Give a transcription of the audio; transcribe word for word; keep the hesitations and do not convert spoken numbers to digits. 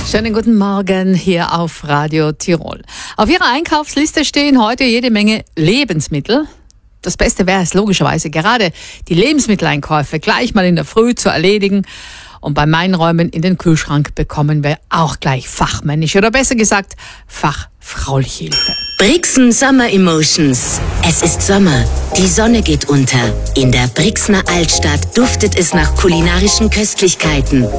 Schönen guten Morgen hier auf Radio Tirol. Auf Ihrer Einkaufsliste stehen heute jede Menge Lebensmittel. Das Beste wäre es logischerweise, gerade die Lebensmitteleinkäufe gleich mal in der Früh zu erledigen. Und beim Einräumen in den Kühlschrank bekommen wir auch gleich fachmännische oder besser gesagt fachfrauliche Hilfe. Brixen Summer Emotions. Es ist Sommer. Die Sonne geht unter. In der Brixner Altstadt duftet es nach kulinarischen Köstlichkeiten.